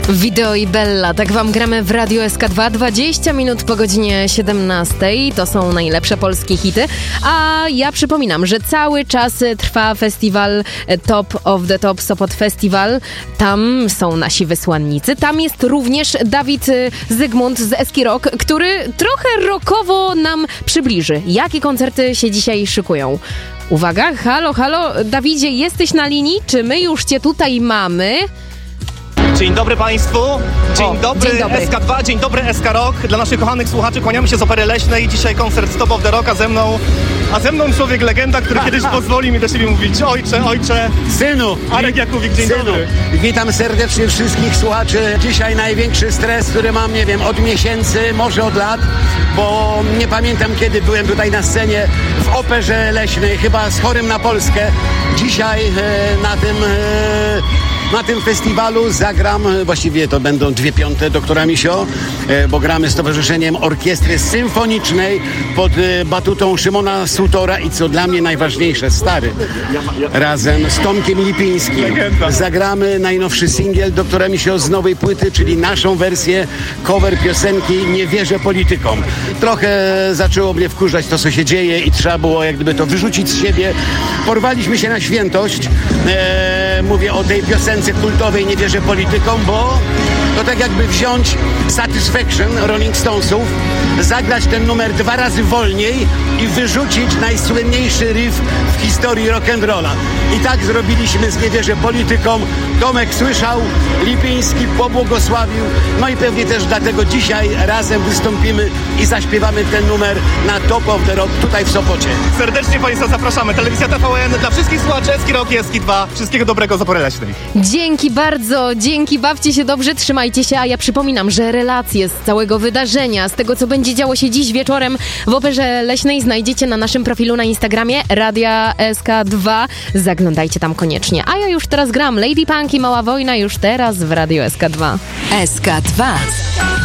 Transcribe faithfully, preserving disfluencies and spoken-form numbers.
Video i Bella, tak wam gramy w Radio S K dwa, dwadzieścia minut po godzinie siedemnastej. To są najlepsze polskie hity. A ja przypominam, że cały czas trwa festiwal Top of the Top Sopot Festival. Tam są nasi wysłannicy. Tam jest również Dawid Zygmunt z Eski Rock, który trochę rockowo nam przybliży, jakie koncerty się dzisiaj szykują. Uwaga, halo, halo, Dawidzie, jesteś na linii? Czy my już cię tutaj mamy? Dzień dobry Państwu, dzień, O, dobry, dzień dobry S K dwa, dzień dobry S K Rock. Dla naszych kochanych słuchaczy kłaniamy się z Opery Leśnej. Dzisiaj koncert Top of the Rock, a ze mną, a ze mną człowiek legenda, który kiedyś pozwoli mi do siebie mówić ojcze, ojcze. Synu! Arek Jakubik, dzień Synu. dobry. Witam serdecznie wszystkich słuchaczy. Dzisiaj największy stres, który mam, nie wiem, od miesięcy, może od lat, bo nie pamiętam kiedy byłem tutaj na scenie w Operze Leśnej, chyba z Chorym na Polskę. Dzisiaj e, na tym... E, Na tym festiwalu zagram, właściwie to będą dwie piąte doktora Misio, bo gramy z Towarzyszeniem Orkiestry Symfonicznej pod batutą Szymona Sutora i co dla mnie najważniejsze, stary, razem z Tomkiem Lipińskim. Legenda. Zagramy najnowszy singiel doktora Misio z nowej płyty, czyli naszą wersję cover piosenki Nie wierzę politykom. Trochę zaczęło mnie wkurzać to, co się dzieje i trzeba było jak gdyby to wyrzucić z siebie. Porwaliśmy się na świętość. Eee, mówię o tej piosence kultowej Nie wierzę politykom, bo to tak jakby wziąć Satisfaction Rolling Stonesów, zagrać ten numer dwa razy wolniej i wyrzucić najsłynniejszy riff w historii rock'n'rolla. I tak zrobiliśmy z Nie wierzę politykom. Tomek słyszał, Lipiński pobłogosławił, no i pewnie też dlatego dzisiaj razem wystąpimy i zaśpiewamy ten numer na Top of the Rock tutaj w Sopocie. Serdecznie Państwa zapraszamy. Telewizja T V N dla wszystkich słuchaczy Eski Rock i Eski dwa. Wszystkiego dobrego z Opery Leśnej. Dzięki bardzo, dzięki, bawcie się dobrze, trzymajcie się, a ja przypominam, że relacje z całego wydarzenia, z tego co będzie działo się dziś wieczorem w Operze Leśnej znajdziecie na naszym profilu na Instagramie Radia S K dwa, zaglądajcie tam koniecznie. A ja już teraz gram Lady Punk i Mała Wojna już teraz w Radio S K dwa. S K dwa.